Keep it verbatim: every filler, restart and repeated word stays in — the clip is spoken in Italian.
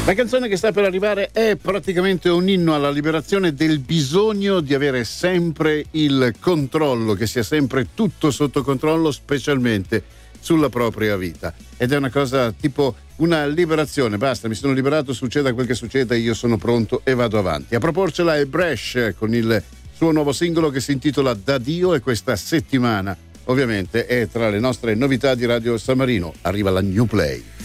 La canzone che sta per arrivare è praticamente un inno alla liberazione del bisogno di avere sempre il controllo, che sia sempre tutto sotto controllo, specialmente sulla propria vita. Ed è una cosa tipo una liberazione. Basta, mi sono liberato, succeda quel che succeda, io sono pronto e vado avanti. A proporcela è Bresh con il suo nuovo singolo che si intitola Da Dio, e questa settimana ovviamente è tra le nostre novità di Radio San Marino. Arriva la New Play.